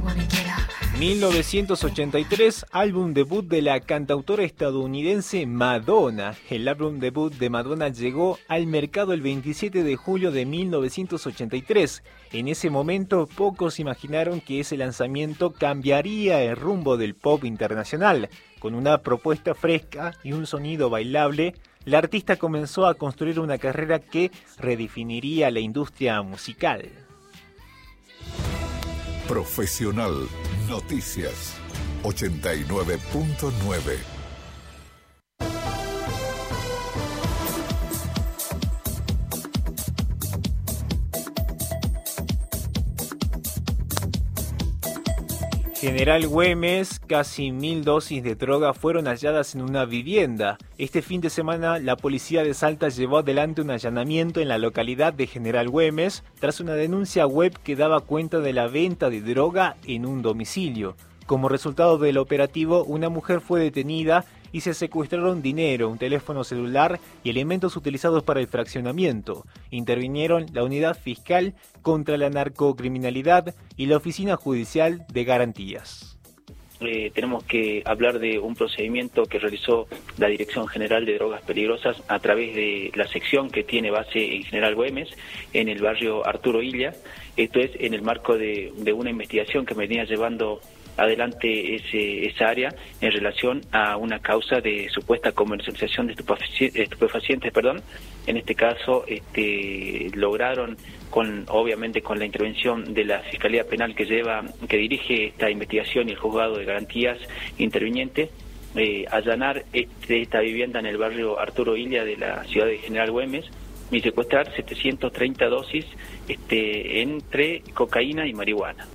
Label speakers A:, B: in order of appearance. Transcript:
A: 1983, álbum debut de la cantautora estadounidense Madonna. El álbum debut de Madonna llegó al mercado el 27 de julio de 1983. En ese momento, pocos imaginaron que ese lanzamiento cambiaría el rumbo del pop internacional. Con una propuesta fresca y un sonido bailable, la artista comenzó a construir una carrera que redefiniría la industria musical.
B: Profesional Noticias 89.9.
A: General Güemes, casi 1000 dosis de droga fueron halladas en una vivienda. Este fin de semana, la policía de Salta llevó adelante un allanamiento en la localidad de General Güemes tras una denuncia web que daba cuenta de la venta de droga en un domicilio. Como resultado del operativo, una mujer fue detenida y se secuestraron dinero, un teléfono celular y elementos utilizados para el fraccionamiento. Intervinieron la Unidad Fiscal contra la Narcocriminalidad y la Oficina Judicial de Garantías.
C: Tenemos que hablar de un procedimiento que realizó la Dirección General de Drogas Peligrosas a través de la sección que tiene base en General Güemes, en el barrio Arturo Illa. Esto es en el marco de una investigación que venía llevando adelante esa área en relación a una causa de supuesta comercialización de estupefacientes. En este caso lograron, obviamente con la intervención de la Fiscalía Penal que dirige esta investigación y el Juzgado de Garantías interviniente, allanar esta vivienda en el barrio Arturo Illa de la ciudad de General Güemes y secuestrar 730 dosis entre cocaína y marihuana.